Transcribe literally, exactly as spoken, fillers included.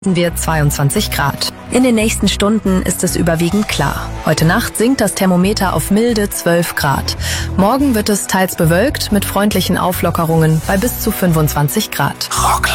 wir zweiundzwanzig Grad. In den nächsten Stunden ist es überwiegend klar. Heute Nacht sinkt das Thermometer auf milde zwölf Grad. Morgen wird es teils bewölkt mit freundlichen Auflockerungen bei bis zu fünfundzwanzig Grad.